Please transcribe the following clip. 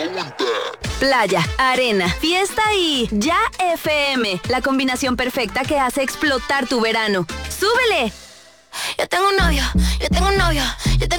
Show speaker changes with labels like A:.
A: Playa, arena, fiesta y Ya FM. La combinación perfecta que hace explotar tu verano. ¡Súbele!
B: Yo tengo un novio, yo tengo un novio, yo tengo